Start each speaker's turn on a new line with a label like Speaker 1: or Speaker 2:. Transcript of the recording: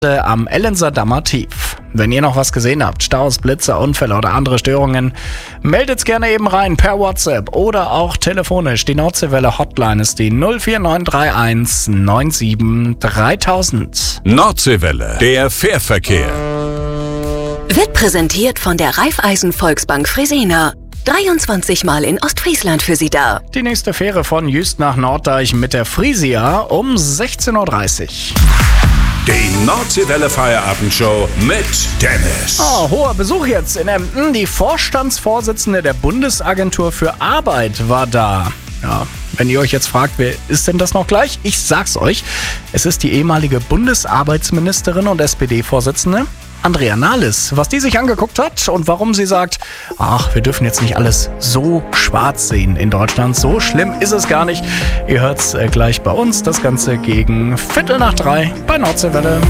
Speaker 1: am Ellenser Dammer tief. Wenn ihr noch was gesehen habt, Staus, Blitze, Unfälle oder andere Störungen, meldet's gerne eben rein per WhatsApp oder auch telefonisch. Die Nordseewelle Hotline ist die 04931 97 3000.
Speaker 2: Nordseewelle, der Fährverkehr.
Speaker 3: Wird präsentiert von der Raiffeisen Volksbank Fresenier. 23 Mal in Ostfriesland für Sie da.
Speaker 1: Die nächste Fähre von Jüst nach Norddeich mit der Frisia um 16.30 Uhr.
Speaker 2: Die Nordseewelle Feierabendshow mit Dennis.
Speaker 1: Hoher Besuch jetzt in Emden. Die Vorstandsvorsitzende der Bundesagentur für Arbeit war da. Ja, wenn ihr euch jetzt fragt, wer ist denn das noch gleich? Ich sag's euch. Es ist die ehemalige Bundesarbeitsministerin und SPD-Vorsitzende Andrea Nahles. Was die sich angeguckt hat und warum sie sagt, wir dürfen jetzt nicht alles so schwarz sehen in Deutschland. So schlimm ist es gar nicht. Ihr hört's gleich bei uns. Das Ganze gegen 2:45 bei Nordseewelle.